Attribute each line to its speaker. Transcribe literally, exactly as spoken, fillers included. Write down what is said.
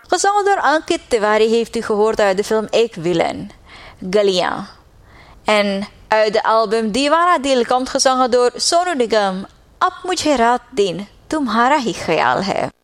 Speaker 1: Gezongen door Ankit Tiwari heeft u gehoord uit de film Ik Villain, Galiyan. En uit de album Deewana Dil komt gezongen door Sonu Nigam, Ab Mujhe Raat Din Tumhara Hi Khayal Hai.